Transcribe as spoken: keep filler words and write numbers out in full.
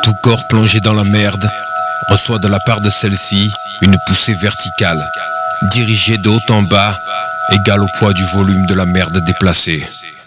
Tout corps plongé dans la merde reçoit de la part de celle-ci une poussée verticale, dirigée de haut en bas, égale au poids du volume de la merde déplacée.